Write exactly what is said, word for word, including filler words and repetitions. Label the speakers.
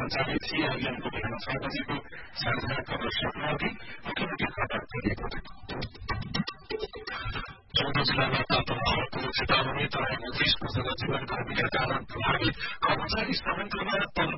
Speaker 1: कर्मचारी थिए अभियानको बिहान छ बजेको साझा खबर सक्नुअघि मुख्य खबर पढेको चौध जिल्लामा तापमानको चेतावनी तराईको तीस वर्षका जीवन कर्मीका कारण प्रभावित कर्मचारी संयन्त्रमा